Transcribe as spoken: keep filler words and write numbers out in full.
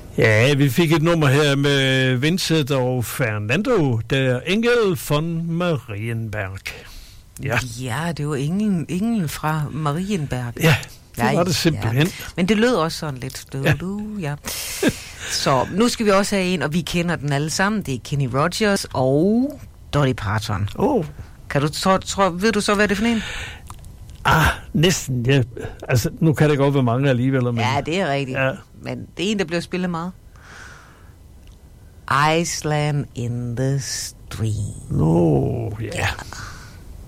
Ja, vi fik et nummer her med Vincent og Fernando, der Engel von Marienberg. Ja, ja det var englen, englen fra Marienberg. Ja, det var det simpelthen. Ja. Men det lød også sådan lidt. Du, ja. Du, ja. Så nu skal vi også have en, og vi kender den alle sammen. Det er Kenny Rogers og Dolly Parton. Oh. Kan du, tro, tro, ved du så, hvad det er for en? Ah, næsten, ja. Altså, nu kan det godt være mange alligevel. Men... Ja, det er rigtigt. Ja. Men det er en, der bliver spillet meget. Iceland in the Stream. Nå, oh, ja. Yeah.